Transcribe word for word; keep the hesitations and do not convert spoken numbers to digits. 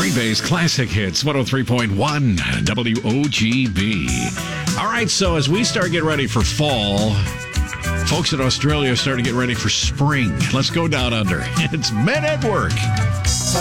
Green Bay's Classic Hits, one oh three point one W O G B. All right, so as we start getting ready for fall, folks in Australia are starting to get ready for spring. Let's go down under. It's Men at Work.